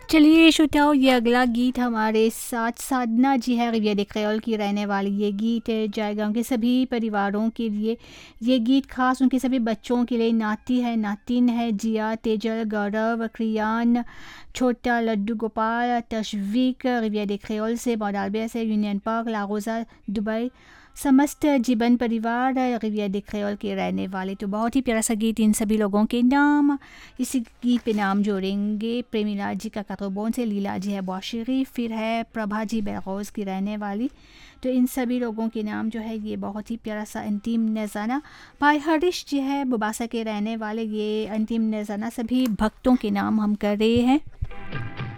चलिए श्रोताओ, ये अगला गीत हमारे साथ साधना जी है, रिविया दे क्रेओल की रहने वाली। ये गीत जाएगा उनके सभी परिवारों के लिए। ये गीत खास उनके सभी बच्चों के लिए। नाती है, नातिन है, जिया, तेजल, गौरव, क्रियान, छोटा लड्डू, गोपाल, तशवीक, रिविया दे क्रेओल से, बॉडालबिया से, यूनियन पार्क, लागोजा, दुबई, समस्त जीवन परिवार रिविया दे क्रेओल के रहने वाले। तो बहुत ही प्यारा सा गीत इन सभी लोगों के नाम। इसी गीत पे नाम जोड़ेंगे प्रेमिला जी का कातरबोन से, लीला जी है बौशरी, फिर है प्रभा जी बेरोज़ की रहने वाली। तो इन सभी लोगों के नाम जो है ये बहुत ही प्यारा सा अंतिम नज़ाना। भाई हरीश जी है बुबासा के रहने वाले। ये अंतिम नज़ाना सभी भक्तों के नाम हम कर रहे हैं।